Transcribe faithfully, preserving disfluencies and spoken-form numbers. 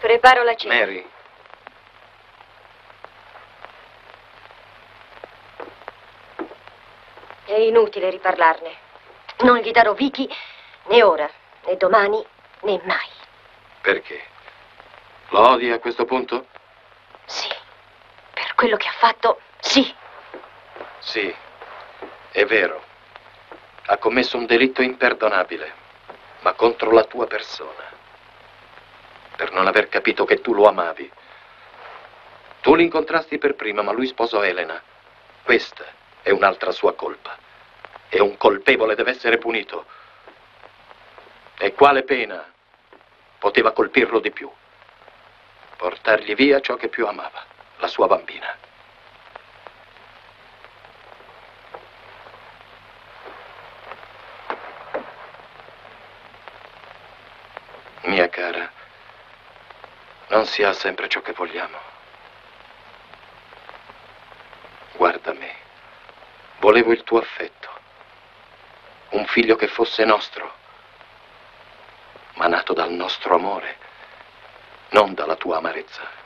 Preparo la cena. Mary. È inutile riparlarne. Non gli darò Vicky né ora, né domani, né mai. Perché? Lo odi a questo punto? Sì. Per quello che ha fatto, sì. Sì, è vero. Ha commesso un delitto imperdonabile, ma contro la tua persona. Per non aver capito che tu lo amavi. Tu l'incontrasti per prima, ma lui sposò Elena. Questa è un'altra sua colpa. E un colpevole deve essere punito. E quale pena poteva colpirlo di più? Portargli via ciò che più amava, la sua bambina. Mia cara, non si ha sempre ciò che vogliamo. Guarda me. Volevo il tuo affetto. Un figlio che fosse nostro, ma nato dal nostro amore, non dalla tua amarezza.